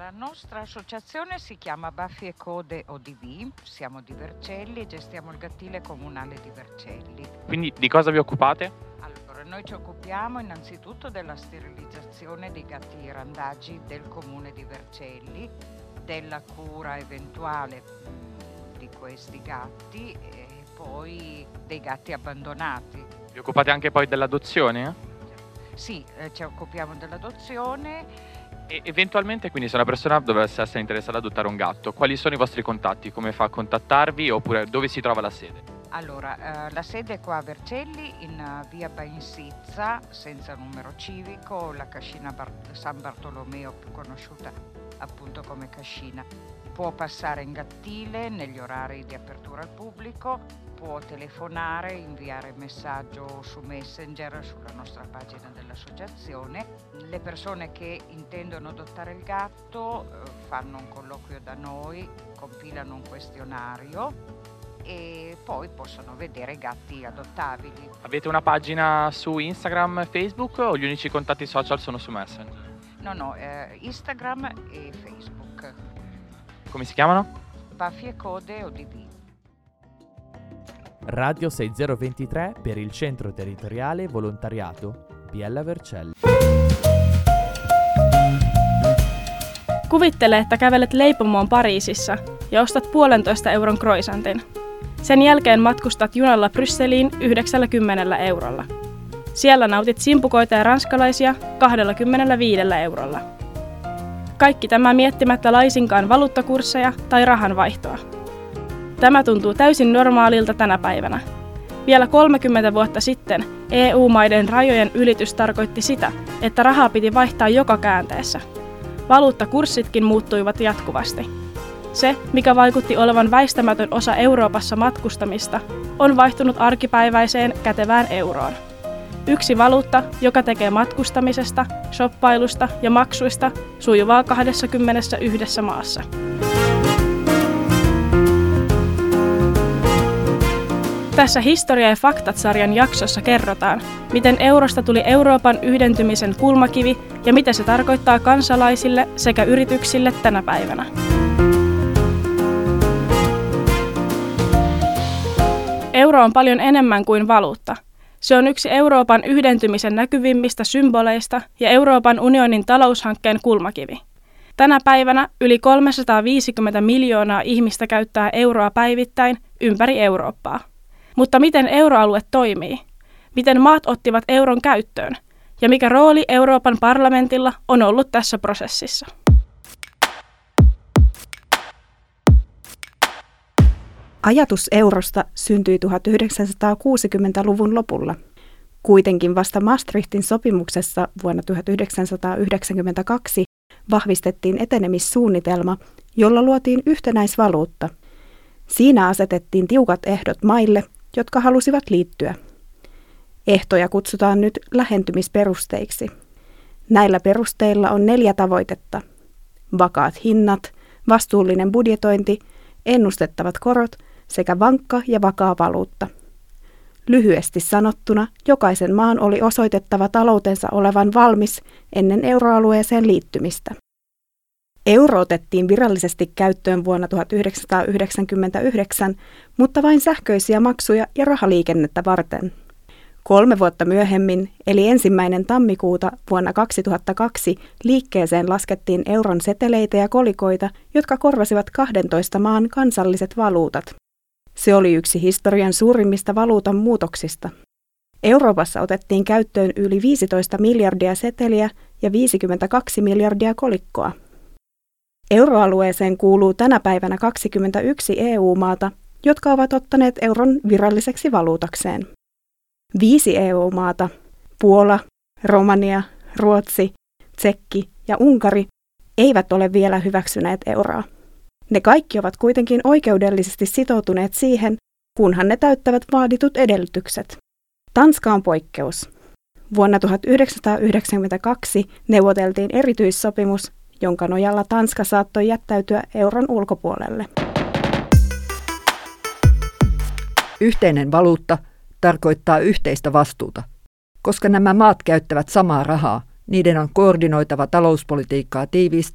La nostra associazione si chiama Baffi e Code ODV, siamo di Vercelli e gestiamo il gattile comunale di Vercelli. Quindi di cosa vi occupate? Allora, noi ci occupiamo innanzitutto della sterilizzazione dei gatti randagi del comune di Vercelli, della cura eventuale di questi gatti e poi dei gatti abbandonati. Vi occupate anche poi dell'adozione? Sì, ci occupiamo dell'adozione. E eventualmente, quindi, se una persona dovesse essere interessata ad adottare un gatto, quali sono i vostri contatti? Come fa a contattarvi oppure dove si trova la sede? Allora, la sede è qua a Vercelli, in via Bainsizza, senza numero civico, la cascina San Bartolomeo, più conosciuta appunto come cascina. Può passare in gattile negli orari di apertura al pubblico, può telefonare, inviare messaggio su Messenger sulla nostra pagina dell'associazione. Le persone che intendono adottare il gatto fanno un colloquio da noi, compilano un questionario e poi possono vedere gatti adottabili. Avete una pagina su Instagram, Facebook o gli unici contatti social sono su Messenger? No, Instagram e Facebook. Come si chiamano? Baffi e Code ODV. Radio 6023 per il Centro Territoriale Volontariato Biella Vercelli. Kuvittele, että kävelet leipomoon Pariisissa ja ostat 1,5 euron croissantin. Sen jälkeen matkustat junalla Brysseliin 90 eurolla. Siellä nautit simpukoita ja ranskalaisia 25 eurolla. Kaikki tämä miettimättä laisinkaan valuuttakursseja tai rahanvaihtoa. Tämä tuntuu täysin normaalilta tänä päivänä. Vielä 30 vuotta sitten EU-maiden rajojen ylitys tarkoitti sitä, että rahaa piti vaihtaa joka käänteessä. Valuuttakurssitkin muuttuivat jatkuvasti. Se, mikä vaikutti olevan väistämätön osa Euroopassa matkustamista, on vaihtunut arkipäiväiseen kätevään euroon. Yksi valuutta, joka tekee matkustamisesta, shoppailusta ja maksuista sujuvaa 21 maassa. Tässä Historia ja faktat-sarjan jaksossa kerrotaan, miten eurosta tuli Euroopan yhdentymisen kulmakivi ja mitä se tarkoittaa kansalaisille sekä yrityksille tänä päivänä. Euro on paljon enemmän kuin valuutta. Se on yksi Euroopan yhdentymisen näkyvimmistä symboleista ja Euroopan unionin taloushankkeen kulmakivi. Tänä päivänä yli 350 miljoonaa ihmistä käyttää euroa päivittäin ympäri Eurooppaa. Mutta miten euroalue toimii? Miten maat ottivat euron käyttöön? Ja mikä rooli Euroopan parlamentilla on ollut tässä prosessissa? Ajatus eurosta syntyi 1960-luvun lopulla. Kuitenkin vasta Maastrichtin sopimuksessa vuonna 1992 vahvistettiin etenemissuunnitelma, jolla luotiin yhtenäisvaluutta. Siinä asetettiin tiukat ehdot maille, jotka halusivat liittyä. Ehtoja kutsutaan nyt lähentymisperusteiksi. Näillä perusteilla on 4 tavoitetta: vakaat hinnat, vastuullinen budjetointi, ennustettavat korot sekä vankka ja vakaa valuutta. Lyhyesti sanottuna, jokaisen maan oli osoitettava taloutensa olevan valmis ennen euroalueeseen liittymistä. Euro otettiin virallisesti käyttöön vuonna 1999, mutta vain sähköisiä maksuja ja rahaliikennettä varten. 3 vuotta myöhemmin, eli 1. tammikuuta vuonna 2002, liikkeeseen laskettiin euron seteleitä ja kolikoita, jotka korvasivat 12 maan kansalliset valuutat. Se oli yksi historian suurimmista valuutan muutoksista. Euroopassa otettiin käyttöön yli 15 miljardia seteliä ja 52 miljardia kolikkoa. Euroalueeseen kuuluu tänä päivänä 21 EU-maata, jotka ovat ottaneet euron viralliseksi valuutakseen. 5 EU-maata, Puola, Romania, Ruotsi, Tsekki ja Unkari, eivät ole vielä hyväksyneet euroa. Ne kaikki ovat kuitenkin oikeudellisesti sitoutuneet siihen, kunhan ne täyttävät vaaditut edellytykset. Tanska on poikkeus. Vuonna 1992 neuvoteltiin erityissopimus, jonka nojalla Tanska saattoi jättäytyä euron ulkopuolelle. Yhteinen valuutta tarkoittaa yhteistä vastuuta. Koska nämä maat käyttävät samaa rahaa, niiden on koordinoitava talouspolitiikkaa tiiviisti